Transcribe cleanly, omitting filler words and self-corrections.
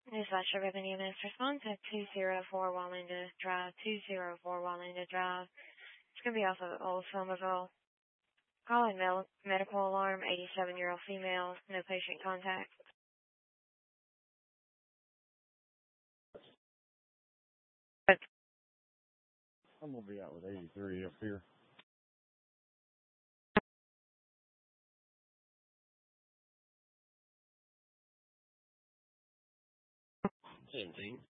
Dispatcher Revenue Mass Response at 204 Wallinda Drive, 204 Wallinda Drive. It's going to be off of Old Somerville. Call in medical alarm, 87-year-old female, no patient contact. I'm going to be out with 83 up here. 17.